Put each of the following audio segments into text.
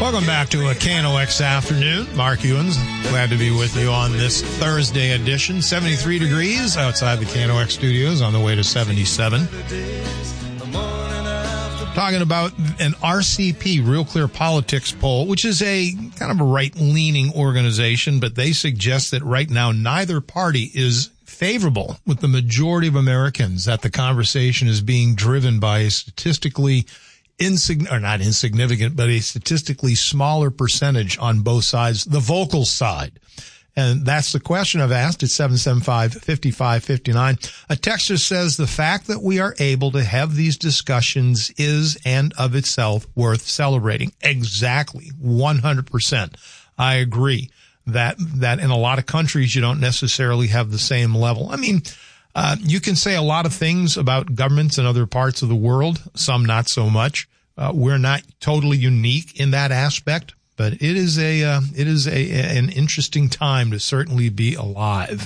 Welcome back to a KNOX afternoon. Mark Ewens, glad to be with you on this Thursday edition. 73 degrees outside the KNOX studios, on the way to 77. Talking about an RCP, Real Clear Politics poll, which is a kind of a right-leaning organization, but they suggest that right now neither party is favorable with the majority of Americans, that the conversation is being driven by a statistically not insignificant, but a statistically smaller percentage on both sides, the vocal side. And that's the question I've asked at 775-5559. A texter says the fact that we are able to have these discussions is and of itself worth celebrating. Exactly. 100%. I agree that in a lot of countries you don't necessarily have the same level. I mean, you can say a lot of things about governments in other parts of the world, some not so much. We're not totally unique in that aspect, but it is an interesting time to certainly be alive.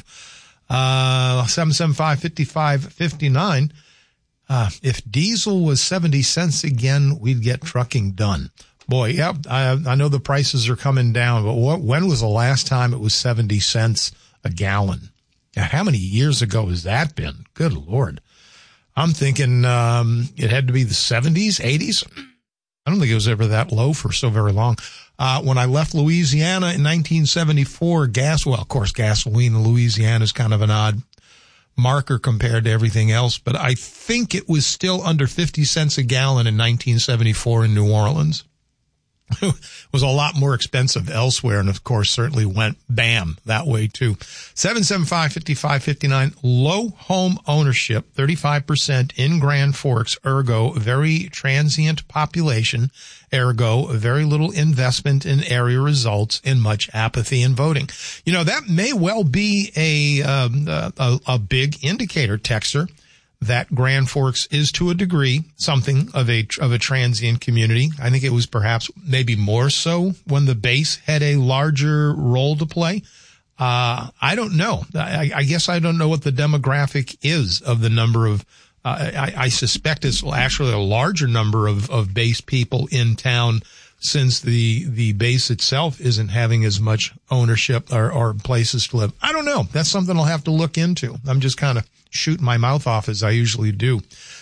775-5559. If diesel was 70 cents again, we'd get trucking done. Boy, yeah, I know the prices are coming down, but when was the last time it was 70 cents a gallon? How many years ago has that been? Good Lord. I'm thinking it had to be the 70s, 80s. I don't think it was ever that low for so very long. When I left Louisiana in 1974, of course, gasoline in Louisiana is kind of an odd marker compared to everything else, but I think it was still under 50 cents a gallon in 1974 in New Orleans. It was a lot more expensive elsewhere, and of course certainly went bam that way too. 775-5559, low home ownership, 35% in Grand Forks, ergo very transient population, ergo very little investment in area results in much apathy in voting. You know, that may well be a big indicator, texter, that Grand Forks is to a degree something of a transient community. I think it was perhaps maybe more so when the base had a larger role to play. I don't know. I guess I don't know what the demographic is of the number of, I suspect it's actually a larger number of base people in town, since the base itself isn't having as much ownership or places to live. I don't know. That's something I'll have to look into. I'm just kind of shooting my mouth off as I usually do.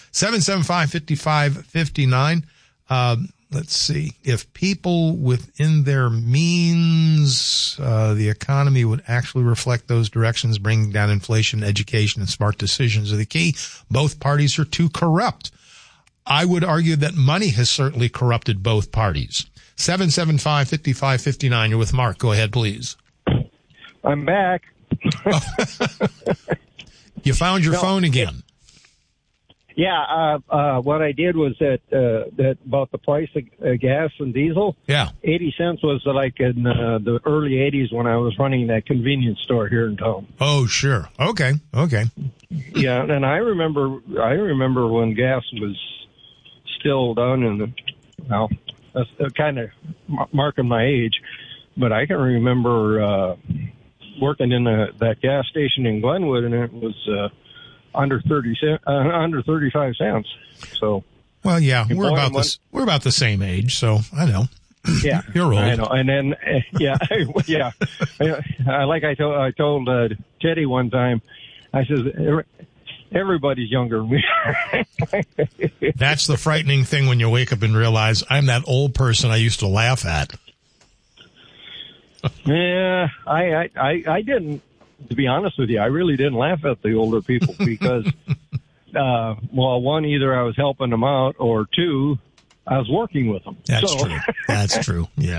775-5559. Let's see. If people within their means, the economy would actually reflect those directions, bringing down inflation, education, and smart decisions are the key. Both parties are too corrupt. I would argue that money has certainly corrupted both parties. 775-5559. You're with Mark. Go ahead, please. I'm back. You found your phone again. Yeah. What I did was that about the price of gas and diesel. Yeah. 80 cents was like in the early 80s when I was running that convenience store here in town. Oh, sure. Okay. Yeah, and I remember when gas was still done, and well, that's kind of marking my age, but I can remember working in that gas station in Glenwood, and it was under 35 cents. So, well, yeah, we're about the same age, so I know. Yeah, you're old. I know. And then, yeah. Like I told Teddy one time, I said, everybody's younger than me. That's the frightening thing when you wake up and realize I'm that old person I used to laugh at. Yeah, I didn't, to be honest with you. I really didn't laugh at the older people because, well, one, either I was helping them out, or two, I was working with them. That's true. That's true. Yeah.